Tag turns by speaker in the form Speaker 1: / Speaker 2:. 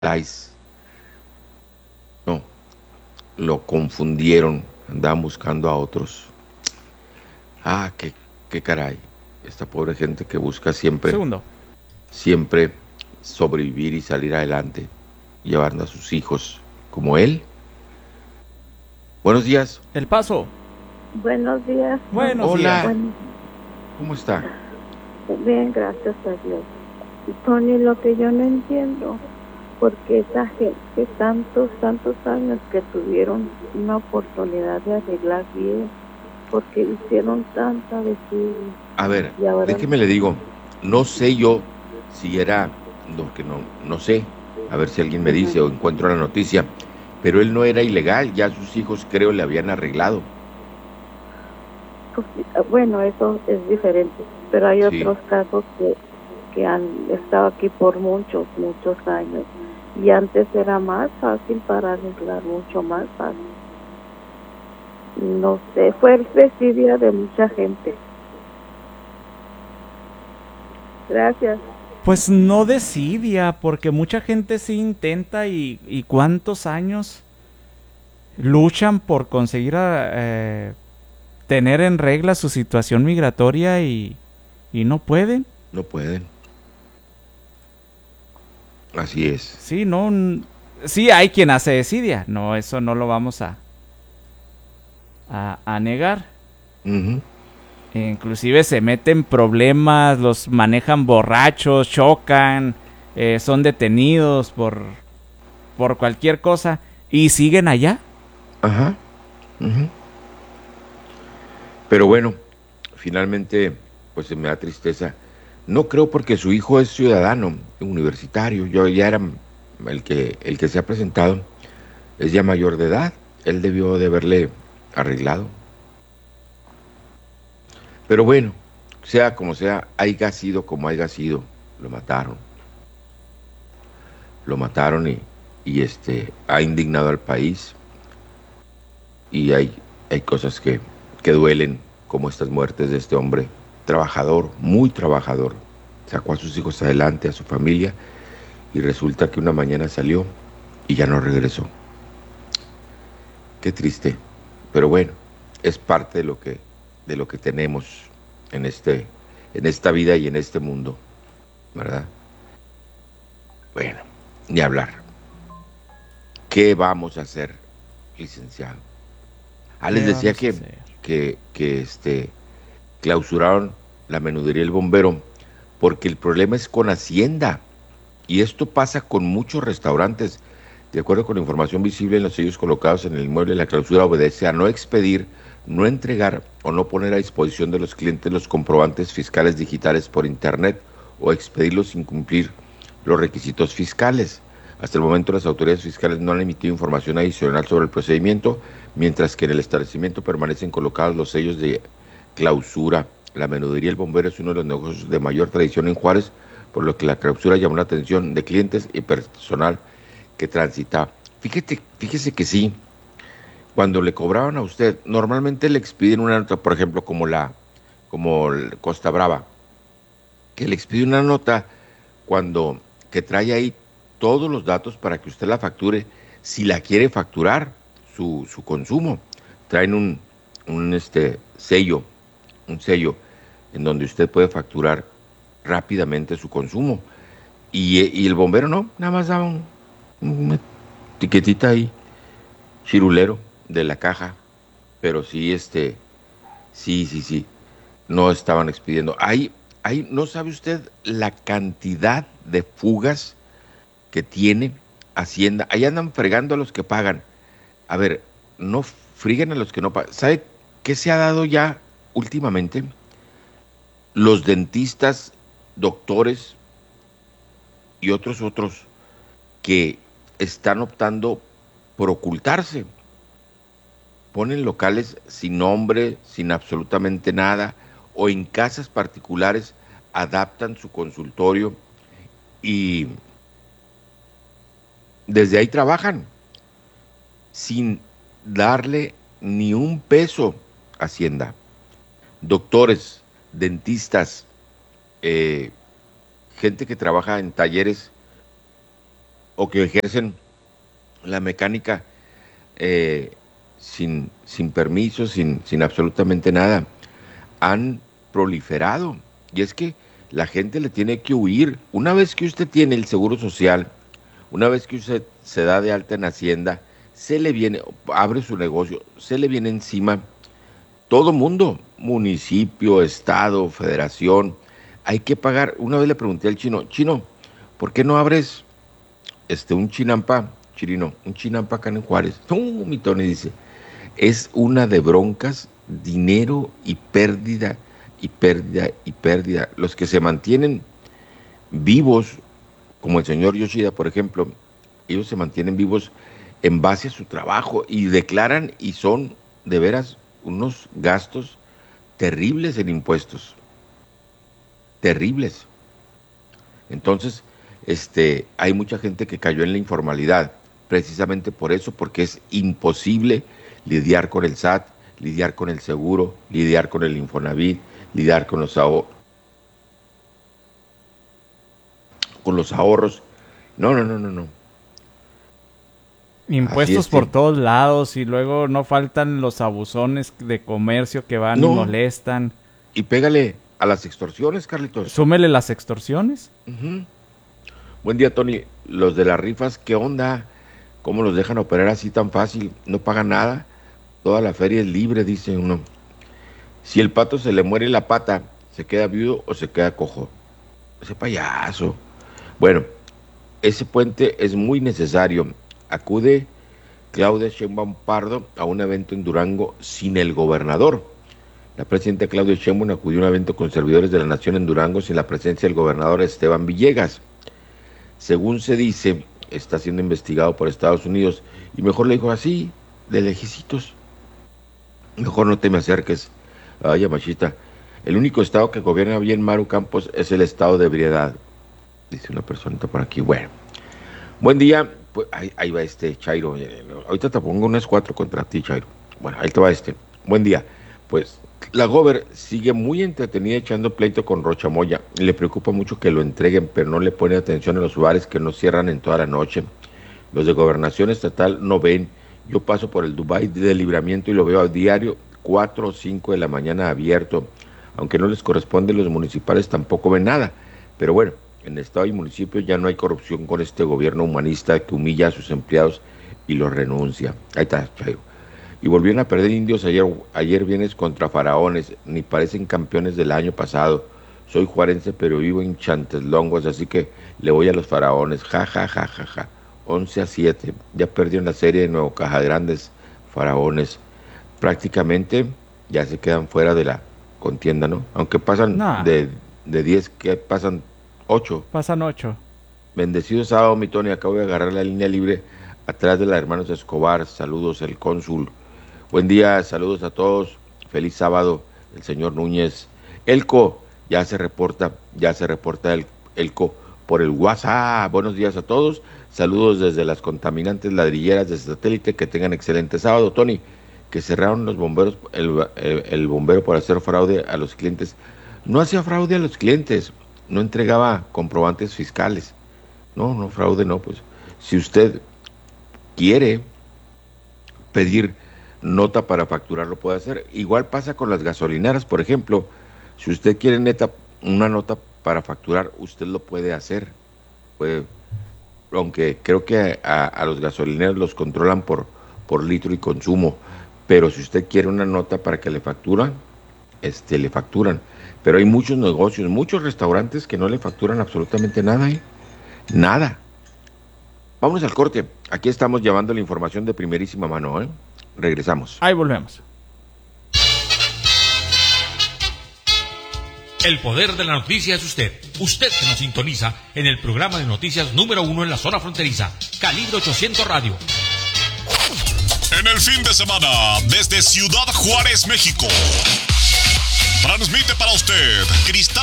Speaker 1: Lice. No, lo confundieron, andaban buscando a otros. Ah, qué caray. Esta pobre gente que busca siempre,
Speaker 2: Segundo.
Speaker 1: siempre sobrevivir y salir adelante, llevando a sus hijos, como él. Buenos días.
Speaker 2: El Paso.
Speaker 3: Buenos días, Tony.
Speaker 2: Buenos días.
Speaker 1: Hola,
Speaker 3: Bueno,
Speaker 1: ¿cómo está?
Speaker 3: bien, gracias a Dios. Tony, lo que yo no entiendo, porque esa gente, tantos años que tuvieron una oportunidad de arreglar bien, porque hicieron tanta desidia
Speaker 1: A ver,
Speaker 3: y ahora
Speaker 1: déjeme le digo, no sé yo si era, no, que no sé, a ver si alguien me
Speaker 3: ujú,
Speaker 1: dice o encuentro la noticia, pero él no era ilegal, ya sus hijos creo le habían arreglado.
Speaker 3: pues, bueno, eso es diferente, pero hay
Speaker 1: Sí,
Speaker 3: otros casos que han estado aquí por muchos años y antes era más fácil para arreglar, mucho más fácil. No sé, fue el desidia de mucha gente. Gracias.
Speaker 2: Pues no desidia, porque mucha gente sí intenta y cuántos años luchan por conseguir tener en regla su situación migratoria y no pueden.
Speaker 1: no pueden, así es.
Speaker 2: Sí, no. Sí hay quien hace desidia. No, eso no lo vamos a negar.
Speaker 1: Ujú.
Speaker 2: Inclusive se meten problemas, los manejan borrachos, chocan, son detenidos por cualquier cosa y siguen allá.
Speaker 1: Ajá, ujú. Pero bueno, finalmente, pues se me da tristeza. No creo porque su hijo es ciudadano universitario, yo ya era el que se ha presentado, es ya mayor de edad, él debió de haberle arreglado. Pero bueno, sea como sea, haya sido como haya sido, lo mataron. Lo mataron y ha indignado al país y hay cosas que duelen, como estas muertes de este hombre trabajador, muy trabajador. Sacó a sus hijos adelante, a su familia, y resulta que una mañana salió y ya no regresó. Qué triste, pero bueno, es parte de lo que tenemos en en esta vida y en este mundo, ¿verdad? Bueno, ni hablar. ¿Qué vamos a hacer, licenciado? Les
Speaker 2: ¿Qué
Speaker 1: decía
Speaker 2: vamos a
Speaker 1: que,
Speaker 2: hacer?
Speaker 1: clausuraron la menudería El Bombero porque el problema es con Hacienda. Y esto pasa con muchos restaurantes. De acuerdo con la información visible en los sellos colocados en el inmueble, la clausura obedece a no expedir, no entregar o no poner a disposición de los clientes los comprobantes fiscales digitales por Internet o expedirlos sin cumplir los requisitos fiscales. Hasta el momento las autoridades fiscales no han emitido información adicional sobre el procedimiento, mientras que en el establecimiento permanecen colocados los sellos de clausura. La menudería El Bombero es uno de los negocios de mayor tradición en Juárez, por lo que la clausura llamó la atención de clientes y personal que transitaba. Fíjese que sí, cuando le cobraban a usted, normalmente le expiden una nota, por ejemplo, como el Costa Brava, que le expide una nota cuando que trae ahí todos los datos para que usted la facture, si la quiere facturar, su consumo. Traen un sello, un sello en donde usted puede facturar rápidamente su consumo. Y el bombero no, nada más daba una etiquetita ahí, chirulero de la caja, pero sí, sí, no estaban expidiendo. ¿No sabe usted la cantidad de fugas que tiene Hacienda? Ahí andan fregando a los que pagan. A ver, no friguen a los que no pagan. ¿Sabe qué se ha dado ya últimamente? Los dentistas, doctores y otros que están optando por ocultarse. Ponen locales sin nombre, sin absolutamente nada, o en casas particulares adaptan su consultorio y desde ahí trabajan sin darle ni un peso a Hacienda. Doctores, dentistas, eh, gente que trabaja en talleres o que ejercen la mecánica sin permiso, sin absolutamente nada, han proliferado. Y es que la gente le tiene que huir. Una vez que usted tiene el seguro social, una vez que usted se da de alta en Hacienda, se le viene, abre su negocio, se le viene encima todo mundo, municipio, estado, federación. Hay que pagar. Una vez le pregunté al chino, ¿por qué no abres un chinampa, Chirino, un chinampa acá en Juárez? No, mi Tony dice, es una de broncas, dinero y pérdida, y pérdida, y pérdida. Los que se mantienen vivos, como el señor Yoshida, por ejemplo, ellos se mantienen vivos en base a su trabajo y declaran y son de veras unos gastos terribles en impuestos. Terribles. Entonces, hay mucha gente que cayó en la informalidad, precisamente por eso, porque es imposible lidiar con el SAT, lidiar con el seguro, lidiar con el Infonavit, lidiar con los ahorros. No.
Speaker 2: Impuestos por todos lados y luego no faltan los abusones de comercio que van y molestan.
Speaker 1: Y pégale a las extorsiones, Carlitos.
Speaker 2: Súmele las extorsiones.
Speaker 1: Uh-huh. Buen día, Tony. Los de las rifas, ¿qué onda? ¿Cómo los dejan operar así tan fácil? No pagan nada. Toda la feria es libre, dice uno. Si el pato se le muere la pata, ¿se queda viudo o se queda cojo? Ese payaso. Bueno, ese puente es muy necesario. Acude Claudia Sheinbaum Pardo a un evento en Durango sin el gobernador. La presidenta Claudia Sheinbaum acudió a un evento con servidores de la nación en Durango sin la presencia del gobernador Esteban Villegas. Según se dice, está siendo investigado por Estados Unidos y mejor le dijo así, de lejecitos. Mejor no te me acerques. Ay, machita. El único estado que gobierna bien Maru Campos es el estado de ebriedad. Dice una personita por aquí. Bueno. Buen día. Pues ahí va Chairo. Ahorita te pongo unas 4 contra ti, Chairo. Bueno, ahí te va Buen día. Pues la Gober sigue muy entretenida echando pleito con Rocha Moya. Le preocupa mucho que lo entreguen, pero no le pone atención a los bares que no cierran en toda la noche. Los de Gobernación Estatal no ven. Yo paso por el Dubái de Libramiento y lo veo a diario, 4 o 5 de la mañana abierto. Aunque no les corresponde, los municipales tampoco ven nada. Pero bueno, en el estado y municipio ya no hay corrupción con este gobierno humanista que humilla a sus empleados y los renuncia. Ahí está, Chairo. Y volvieron a perder indios ayer viernes contra faraones, ni parecen campeones del año pasado. Soy juarense pero vivo en Chanteslongos, así que le voy a los faraones. Ja. 11-7, ya perdieron la serie de Nuevo Caja Grandes, faraones. Prácticamente ya se quedan fuera de la contienda, ¿no? Aunque pasan de 10, que pasan 8.
Speaker 2: Pasan 8.
Speaker 1: Bendecido sábado, mi Tony. Acabo de agarrar la línea libre atrás de la hermanos Escobar. Saludos, el cónsul. Buen día, saludos a todos. Feliz sábado, el señor Núñez. Elco, ya se reporta Elco por el WhatsApp. Buenos días a todos. Saludos desde las contaminantes ladrilleras de satélite. Que tengan excelente sábado, Tony. Que cerraron los bomberos, el bombero por hacer fraude a los clientes. No hacía fraude a los clientes. No entregaba comprobantes fiscales. No, fraude no, pues. Si usted quiere pedir nota para facturar, lo puede hacer. Igual pasa con las gasolineras, por ejemplo. Si usted quiere una nota para facturar, usted lo puede hacer. Aunque creo que a los gasolineros los controlan por litro y consumo. Pero si usted quiere una nota para que le facturan, le facturan. Pero hay muchos negocios, muchos restaurantes que no le facturan absolutamente nada, Nada. Vámonos al corte. Aquí estamos llevando la información de primerísima mano, Regresamos.
Speaker 2: Ahí volvemos.
Speaker 4: El poder de la noticia es usted. Usted que nos sintoniza en el programa de noticias número 1 en la zona fronteriza, Calibre 800 Radio.
Speaker 5: En el fin de semana, desde Ciudad Juárez, México, transmite para usted Cristal